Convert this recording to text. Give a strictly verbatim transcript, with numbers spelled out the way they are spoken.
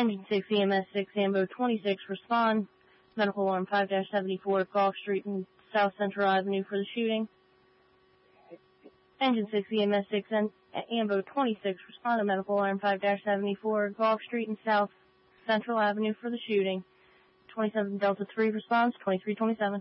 Engine six, E M S six, Ambo twenty-six, respond. Medical alarm five dash seventy-four, Gulf Street and South Central Avenue for the shooting. Engine six, E M S six, and Ambo twenty-six, respond to medical alarm five dash seventy-four, Gulf Street and South Central Avenue for the shooting. twenty-seven Delta three responds, twenty-three twenty-seven.